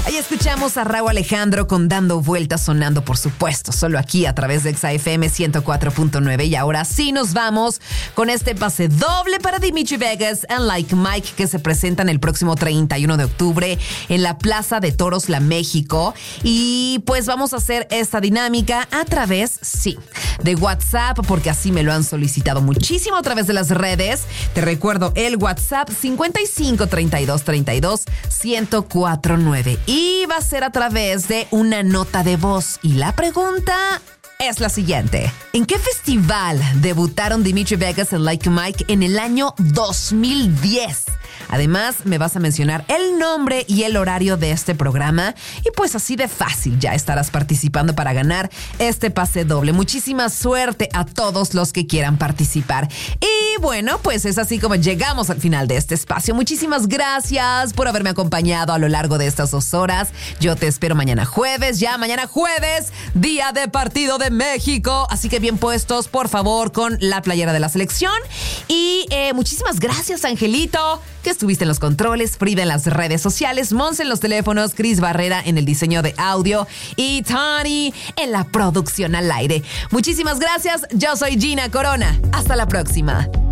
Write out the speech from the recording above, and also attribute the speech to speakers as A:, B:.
A: Ahí escuchamos a Rauw Alejandro con Dando Vueltas, sonando, por supuesto, solo aquí a través de Exa FM 104.9. Y ahora sí nos vamos con este pase doble para Dimitri Vegas and Like Mike, que se presentan el próximo 31 de octubre en la Plaza de Toros La México. Y pues vamos a hacer esta dinámica a través, sí, de WhatsApp, porque así me lo han solicitado muchísimo a través de las redes. Te recuerdo el WhatsApp 55 32 32 1049. Y va a ser a través de una nota de voz. Y la pregunta es la siguiente: ¿en qué festival debutaron Dimitri Vegas y Like Mike en el año 2010? Además, me vas a mencionar el nombre y el horario de este programa y pues así de fácil ya estarás participando para ganar este pase doble. Muchísima suerte a todos los que quieran participar. Y bueno, pues es así como llegamos al final de este espacio. Muchísimas gracias por haberme acompañado a lo largo de estas 2 horas. Yo te espero mañana jueves, día de partido de México. Así que bien puestos, por favor, con la playera de la selección. Y muchísimas gracias, Angelito, que estuviste en los controles, Frida en las redes sociales, Monse en los teléfonos, Cris Barrera en el diseño de audio y Tani en la producción al aire. Muchísimas gracias. Yo soy Gina Corona. Hasta la próxima.